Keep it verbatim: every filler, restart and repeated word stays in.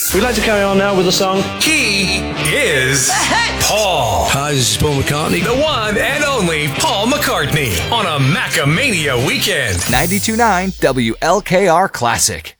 We'd like to carry on now with the song. He is Paul. Hi, this is Paul McCartney. The one and only Paul McCartney on a Macamania weekend. ninety-two point nine W L K R Classic.